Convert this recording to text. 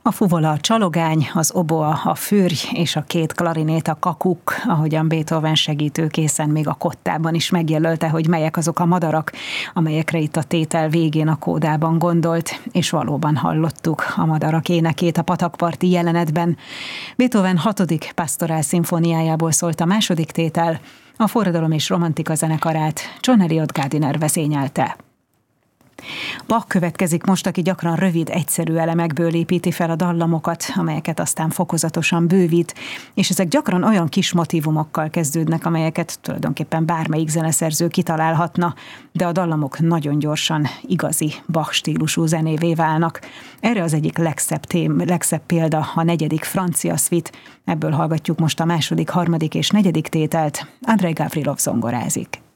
A fuvola a csalogány, az oboa a fürj és a két klarinét a kakuk, ahogyan Beethoven segítőkészen még a kottában is megjelölte, hogy melyek azok a madarak, amelyekre itt a tétel végén a kódában gondolt, és valóban hallottuk a madarak énekét a patakparti jelenetben. Beethoven 6. pastorál szimfóniájából szólt a második tétel, a Forradalom és Romantika zenekarát John Eliot Gardiner vezényelte. Bach következik most, aki gyakran rövid, egyszerű elemekből építi fel a dallamokat, amelyeket aztán fokozatosan bővít, és ezek gyakran olyan kis motívumokkal kezdődnek, amelyeket tulajdonképpen bármelyik zeneszerző kitalálhatna, de a dallamok nagyon gyorsan igazi Bach stílusú zenévé válnak. Erre az egyik legszebb példa a 4. francia szvit, ebből hallgatjuk most a 2., 3. és 4. tételt, Andrei Gavrilov zongorázik.